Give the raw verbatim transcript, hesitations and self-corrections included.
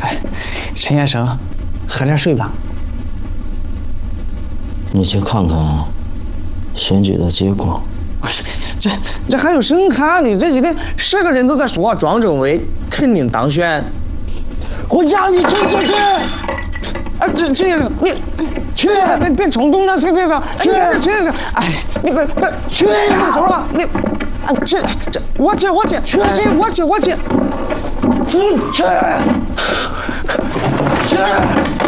哎，陈先生，喝点水吧。 你去看看选举的结果。 这这还有什么看的？这几天十个人都在说庄政委肯定当选。 我让你去就去。 啊，陈陈先生，你去，别别冲动了，陈先生，去，陈先生，哎，你别别去呀！说了，你啊，这这我去我去，去，我去我去， 去去去。